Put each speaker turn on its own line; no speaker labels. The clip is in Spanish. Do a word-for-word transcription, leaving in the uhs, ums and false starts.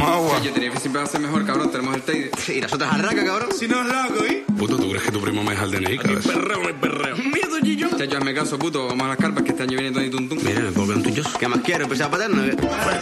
Toma agua.
Yo tenía que siempre va a ser mejor, cabrón. Tenemos el Teide.
Y las otras arracas, cabrón.
Si no es loco, ¿eh?
Puto, ¿tú crees que tu primo me deja el D N I,
Aquí
cabrón?
perreo, no hay perreo. Miedo, Gillo.
Chacho, hazme caso, puto. Vamos a las carpas que este año viene Tony Tum Tum.
Mira, me puedo ver un tuyo. ¿Qué más quiero? ¿Empezar paterno?